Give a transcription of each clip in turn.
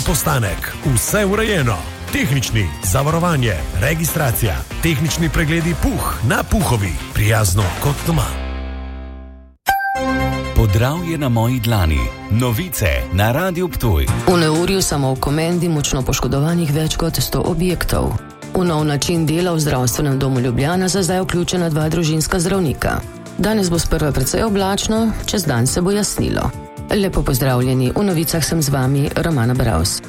postanek, vse urejeno. Tehnični, zavarovanje, registracija, tehnični pregledi Puh na Puhovi, prijazno kot doma. Podravje na moji dlani. Novice na Radiu Ptuj. V neurju samo v Komendi močno poškodovanih več kot 100 objektov. V nov način dela v zdravstvenem domu Ljubljana za zdaj vključena 2 družinska zdravnika. Danes bo sprva precej oblačno, čez dan se bo jasnilo. Lepo pozdravljeni, v novicah sem z vami Romana Braus.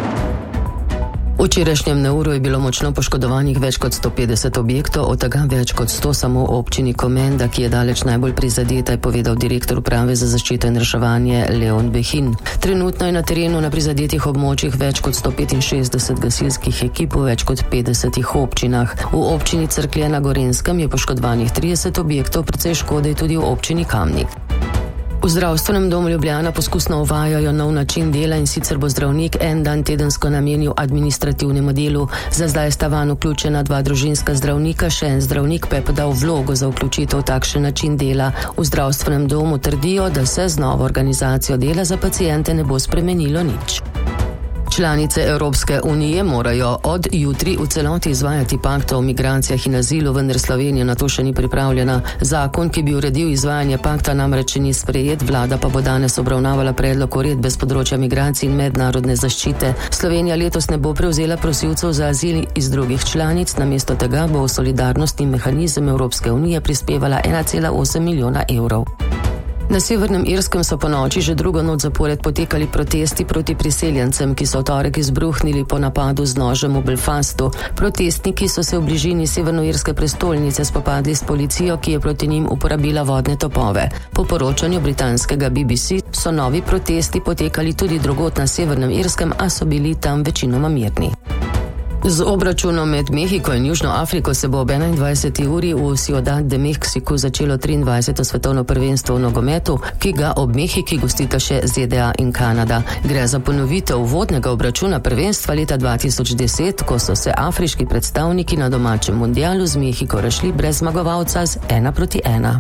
V včerajšnjem neurju je bilo močno poškodovanih več kot 150 objektov, od tega več kot 100 samo v občini Komenda, ki je daleč najbolj prizadeta, je povedal direktor Uprave za zaščito in reševanje Leon Behin. Trenutno je na terenu na prizadetih območjih več kot 165 gasilskih ekip v več kot 50 občinah. V občini Cerklje na Gorenjskem je poškodovanih 30 objektov, precej škode tudi v občini Kamnik. V zdravstvenem domu Ljubljana poskusno uvajajo nov način dela, in sicer bo zdravnik en dan tedensko namenil administrativnemu delu. Za zdaj sta vanj vključena 2 družinska zdravnika, še en zdravnik pa je podal vlogo za vključitev v takšen način dela. V zdravstvenem domu trdijo, da se z novo organizacijo dela za paciente ne bo spremenilo nič. Članice Evropske unije morajo od jutri v celoti izvajati pakt o migracijah in azilu, vendar Slovenija na to še ni pripravljena. Zakon, ki bi uredil izvajanje pakta, namreč ni sprejet, vlada pa bo danes obravnavala predlog uredbe z področja migracij in mednarodne zaščite. Slovenija letos ne bo prevzela prosilcev za azil iz drugih članic, namesto tega bo v solidarnostni mehanizem Evropske unije prispevala 1,8 milijona evrov. Na Severnem Irskem so ponoči že drugo noč zapored potekali protesti proti priseljencem, ki so v torek izbruhnili po napadu z nožem v Belfastu. Protestniki so se v bližini severnoirske prestolnice spopadli s policijo, ki je proti njim uporabila vodne topove. Po poročanju britanskega BBC so novi protesti potekali tudi drugod na Severnem Irskem, a so bili tam večinoma mirni. Z obračunom med Mehiko in Južno Afriko se bo ob 21. uri v Ciudad de México začelo 23. svetovno prvenstvo v nogometu, ki ga ob Mehiki gostita še ZDA in Kanada. Gre za ponovitev uvodnega obračuna prvenstva leta 2010, ko so se afriški predstavniki na domačem mundialu z Mehiko razšli brez zmagovalca z 1-1.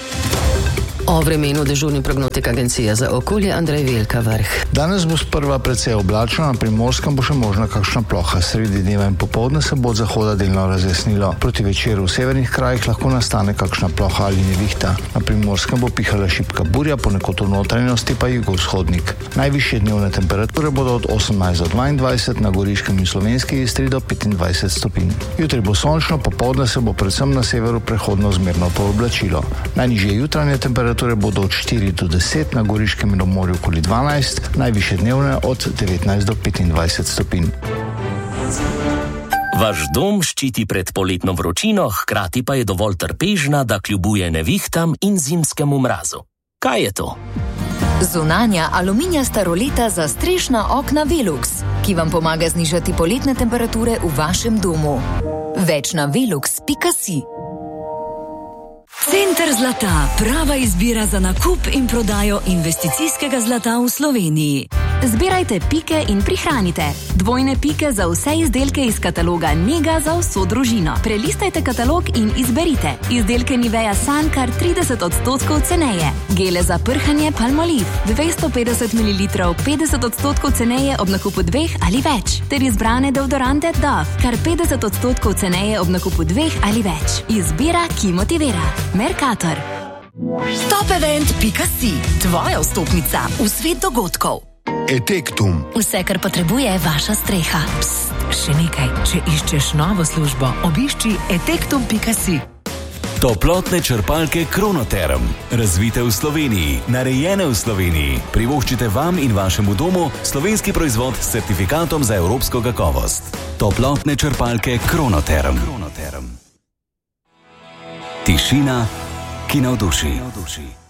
O vremenu dežurni prognotik Agencije za okolje Andrej Velka Vrh. Danes bo sprva precej oblačno, na Primorskem bo še možna kakšna ploha. Sredi dneva in popoldne se bo od zahoda delno razjasnilo. Proti večeru v severnih krajih lahko nastane kakšna ploha ali nevihta. Na Primorskem bo pihala šibka burja, ponekod v notranjosti pa jugovzhodnik. Najvišje dnevne temperature bodo od 18 do 22, na Goriškem in Slovenski Istri do 25 stopinj. Jutri bo sončno, popoldne se bo predvsem na severu prehodno zmerno pooblačilo. Najnižje jutranje temperature bodo od 4 do 10, na Goriškem in obmorju okoli 12, najvišje dnevne od 19 do 25 stopinj. Vaš dom ščiti pred poletno vročino, hkrati pa je dovolj trpežna, da kljubuje nevihtam in zimskemu mrazu. Kaj je to? Zunanja aluminijasta roleta za strešna okna Velux, ki vam pomaga znižati poletne temperature v vašem domu. Več na velux.si. Center zlata, prava izbira za nakup in prodajo investicijskega zlata v Sloveniji. Zbirajte pike in prihranite. Dvojne pike za vse izdelke iz kataloga Nega za vso družino. Prelistajte katalog in izberite. Izdelke Nivea Sun kar 30% ceneje. Gele za prhanje Palmolive 250 ml 50% ceneje ob nakupu 2 ali več. Ter izbrane deodorante Dove kar 50% ceneje ob nakupu 2 ali več. Izbira, ki motivira. Mercator. Topevent.si, tvoja vstopnica v svet dogodkov. Etektum. Vse, kar potrebuje vaša streha. Psst, še nekaj, če iščeš novo službo, obišči etektum.si. Toplotne črpalke Kronoterm. Razvite v Sloveniji, narejene v Sloveniji. Privoščite vam in vašemu domu slovenski proizvod s certifikatom za evropsko kakovost. Toplotne črpalke Kronoterm. Tišina, ki navduši.